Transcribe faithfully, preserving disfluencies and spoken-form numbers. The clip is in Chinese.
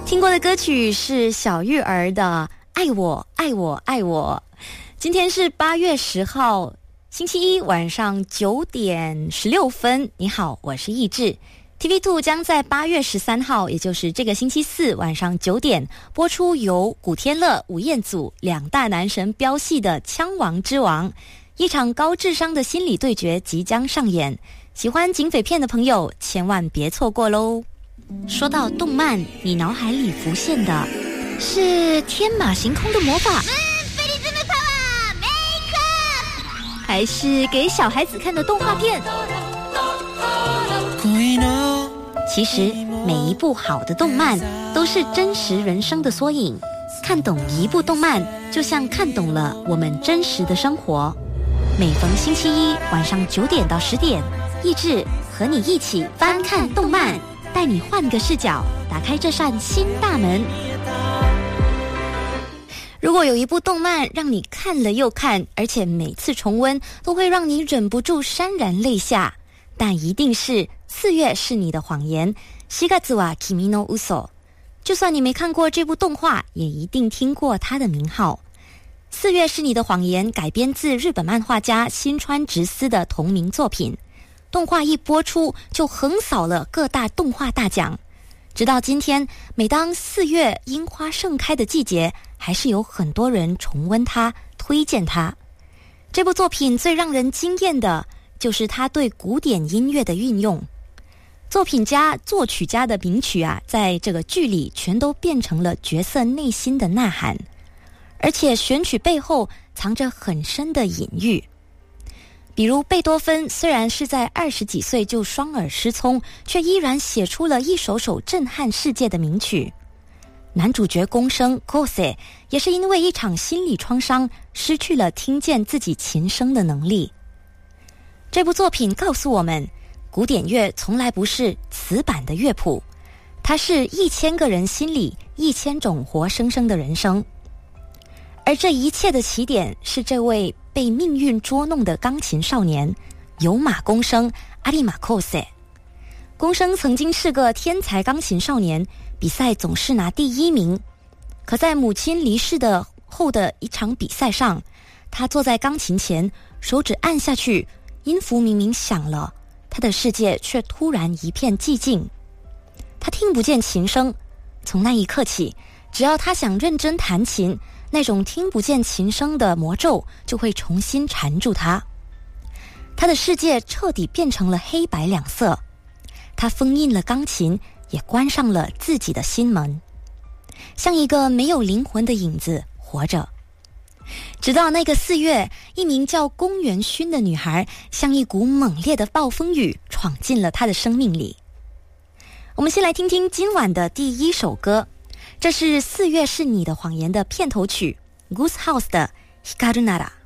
听过的歌曲是小玉儿的爱我爱我爱我。今天是八月十号星期一晚上九点十六分。你好，我是易志。 T V 二 将在八月十三号，也就是这个星期四晚上九点播出由古天乐、吴彦祖两大男神飙戏的《枪王之王》，一场高智商的心理对决即将上演，喜欢警匪片的朋友千万别错过咯。说到动漫，你脑海里浮现的是天马行空的魔法，还是给小孩子看的动画片？其实每一部好的动漫都是真实人生的缩影，看懂一部动漫就像看懂了我们真实的生活。每逢星期一晚上九点到十点，易志和你一起翻看动漫，带你换个视角，打开这扇新大门。如果有一部動漫让你看了又看，而且每次重温都会让你忍不住潸然泪下，但一定是四月是你的谎言。四月は君の嘘。就算你没看过这部动画，也一定听过它的名号。四月是你的谎言改编自日本漫画家新川直司的同名作品，动画一播出就横扫了各大动画大奖。直到今天，每当四月樱花盛开的季节，还是有很多人重温它，推荐它。这部作品最让人惊艳的就是它对古典音乐的运用。作品家、作曲家的名曲啊，在这个剧里全都变成了角色内心的呐喊，而且选曲背后藏着很深的隐喻。比如贝多芬虽然是在二十几岁就双耳失聪，却依然写出了一首首震撼世界的名曲。男主角宫生 Kose 也是因为一场心理创伤，失去了听见自己琴声的能力。这部作品告诉我们，古典乐从来不是死板的乐谱，它是一千个人心里一千种活生生的人生。而这一切的起点是这位被命运捉弄的钢琴少年有马宫生阿里马 Kose。 宫生曾经是个天才钢琴少年，比赛总是拿第一名。可在母亲离世的后的一场比赛上，他坐在钢琴前，手指按下去，音符明明响了，他的世界却突然一片寂静。他听不见琴声，从那一刻起，只要他想认真弹琴，那种听不见琴声的魔咒就会重新缠住他。他的世界彻底变成了黑白两色，他封印了钢琴，也关上了自己的心门，像一个没有灵魂的影子活着。直到那个四月，一名叫宫原薰的女孩像一股猛烈的暴风雨闯进了他的生命里。我们先来听听今晚的第一首歌，这是四月是你的谎言的片头曲 Goose House 的 Hikaru Nara。